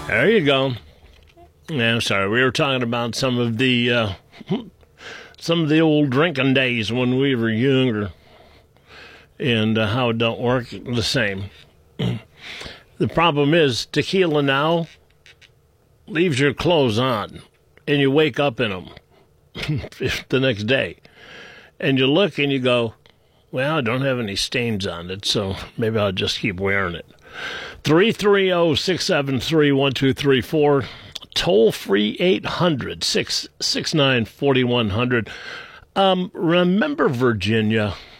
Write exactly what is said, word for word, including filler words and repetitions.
There you go. Yeah, I'm sorry. We were talking about some of the uh, some of the old drinking days when we were younger, and uh, how it don't work the same. The problem is tequila now leaves your clothes on, and you wake up in them the next day, and you look and you go, well, I don't have any stains on it, so maybe I'll just keep wearing it. three three zero, six seven three, one two three four, toll free eight hundred, six six nine, four one zero zero. Um, remember Virginia